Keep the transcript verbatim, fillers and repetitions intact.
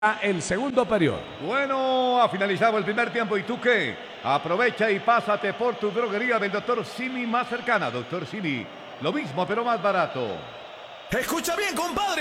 el segundo periodo. Bueno, ha finalizado el primer tiempo. ¿Y tú qué? Aprovecha y pásate por tu droguería del doctor Simi más cercana. doctor Simi, lo mismo pero más barato. Escucha bien, compadre.